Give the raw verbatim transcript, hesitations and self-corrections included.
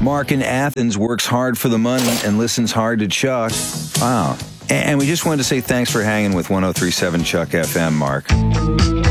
Mark in Athens works hard for the money and listens hard to Chuck. Wow. And we just wanted to say thanks for hanging with one oh three point seven Chuck F M, Mark.